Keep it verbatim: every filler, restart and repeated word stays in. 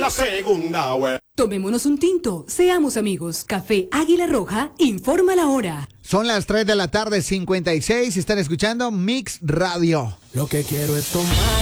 la segunda, güey. Tomémonos un tinto, seamos amigos. Café Águila Roja informa la hora. Son las tres de la tarde, cincuenta y seis. Están escuchando Mix Radio. Lo que quiero es tomar.